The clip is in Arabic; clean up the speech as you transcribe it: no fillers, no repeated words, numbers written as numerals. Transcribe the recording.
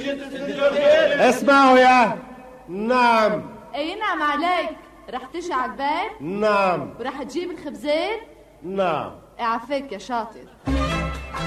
اسمعوا يا. نعم. اي نعم عليك. رح تشعل البيت؟ نعم. ورح تجيب الخبزين؟ نعم. اعفيك يا شاطر.